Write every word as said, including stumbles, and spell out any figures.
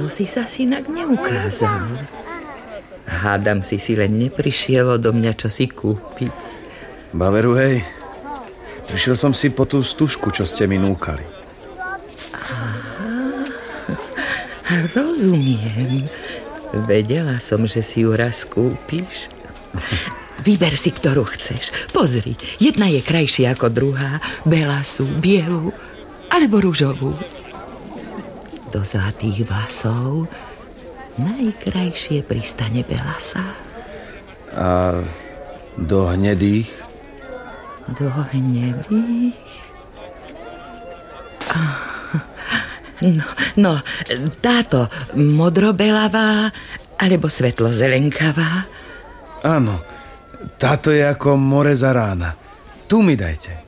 si sa inak neukázal. Hádam si si len neprišiel odo mňa čo si kúpiť. Baveru, hej. Prišiel som si po tú stužku, čo ste mi núkali. Aha, rozumiem. Vedela som, že si ju raz kúpiš. Vyber si, ktorú chceš. Pozri, jedna je krajšia ako druhá. Belasú, bielu alebo ružovú. Do zlatých vlasov najkrajšie pristane belasa. A do hnedých? Do hnedých? No, no, táto modrobelavá alebo svetlozelenkavá? Áno, táto je ako more za rána. Tu mi dajte.